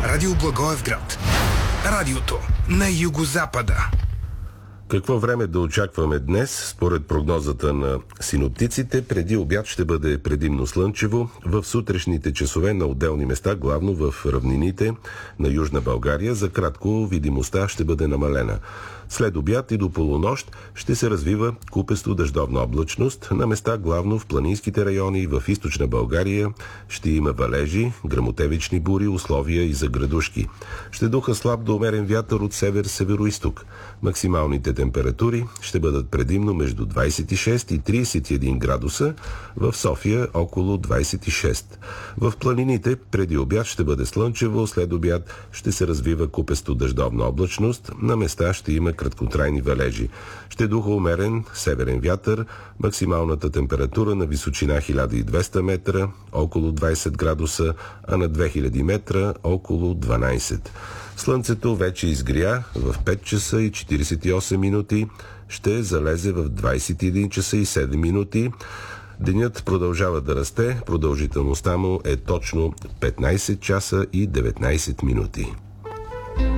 Радио Благоевград. Радиото на югозапада. Какво време да очакваме днес? Според прогнозата на синоптиците, преди обяд ще бъде предимно слънчево. В сутрешните часове на отделни места, главно в равнините на Южна България, за кратко видимостта ще бъде намалена. След обяд и до полунощ ще се развива купесто дъждовна облачност. На места, главно в планинските райони и в източна България, ще има валежи, гръмотевични бури, условия и за градушки. Ще духа слаб до умерен вятър от север-североизток. Максималните температури ще бъдат предимно между 26 и 31 градуса, в София около 26. В планините преди обяд ще бъде слънчево, след обяд ще се развива купесто дъждовна облачност. На места ще има краткотрайни валежи. Ще духа умерен северен вятър, максималната температура на височина 1200 метра, около 20 градуса, а на 2000 метра около 12. Слънцето вече изгря в 5 часа и 48 минути, ще залезе в 21 часа и 7 минути. Денят продължава да расте, продължителността му е точно 15 часа и 19 минути.